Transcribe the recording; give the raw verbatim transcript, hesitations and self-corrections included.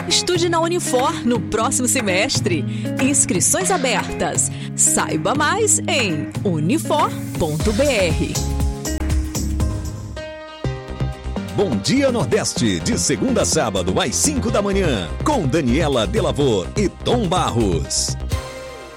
Estude na Unifor no próximo semestre. Inscrições abertas. Saiba mais em unifor ponto br. Bom Dia Nordeste, de segunda a sábado às cinco da manhã, com Daniela Delavor e Tom Barros.